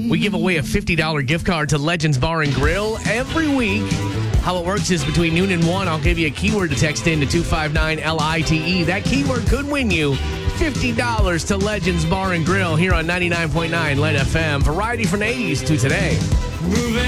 We give away a $50 gift card to Legends Bar and Grill every week. How it works is between noon and 1, I'll give you a keyword to text in to 259-LITE. That keyword could win you $50 to Legends Bar and Grill here on 99.9 Lead FM. Variety from the 80s to today. Moving